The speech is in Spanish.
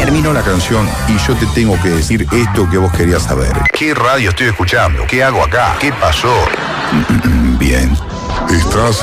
Terminó la canción y yo te tengo que decir esto que vos querías saber. ¿Qué radio estoy escuchando? ¿Qué hago acá? ¿Qué pasó? Bien. Estás